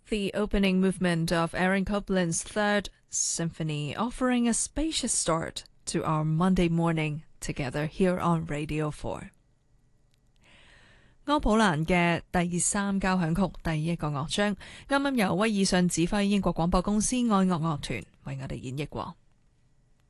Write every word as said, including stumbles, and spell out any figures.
The opening movement of Aaron Copland's Third Symphony, offering a spacious start to our Monday morning together here on Radio Four。柯普蘭嘅第三交響曲第一個樂章，啱啱由威爾遜指揮英國廣播公司愛樂樂團為我哋演繹過。